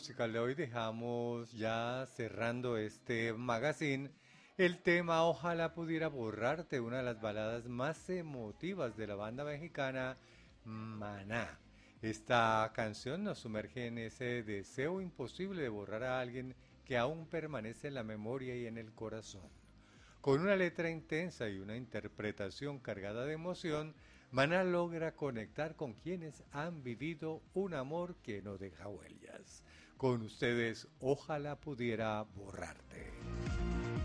musical de hoy dejamos ya cerrando este magazine el tema Ojalá pudiera borrarte, una de las baladas más emotivas de la banda mexicana Maná. Esta canción nos sumerge en ese deseo imposible de borrar a alguien que aún permanece en la memoria y en el corazón. Con una letra intensa y una interpretación cargada de emoción, Maná logra conectar con quienes han vivido un amor que no deja huellas. Con ustedes, ojalá pudiera borrarte.